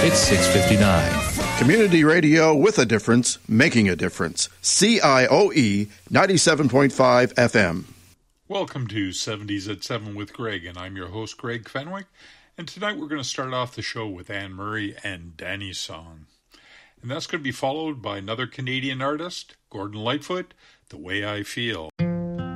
It's 6:59. Community radio with a difference, making a difference. CIOE 97.5 FM. Welcome to 70s at 7 with Greg, and I'm your host, Greg Fenwick. And tonight we're going to start off the show with Anne Murray and Danny's Song. And that's going to be followed by another Canadian artist, Gordon Lightfoot, The Way I Feel.